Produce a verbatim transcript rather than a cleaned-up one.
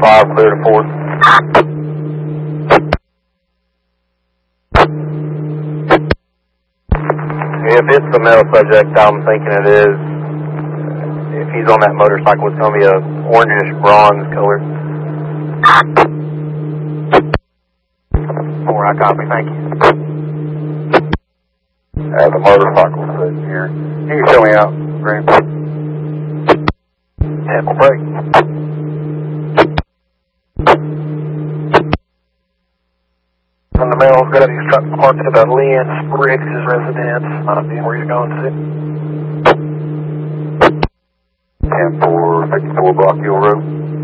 five, clear to four. If it's the male subject, I'm thinking it is. If he's on that motorcycle, it's going to be a orangish bronze color. Four, I copy, thank you. Uh, the motorcycle sitting here. You can show me out, Green. Ample break. When the male's got his truck parked at the Lynn Briggs' residence, not being where you're going to. ten four, fifty-four Block Hill Road.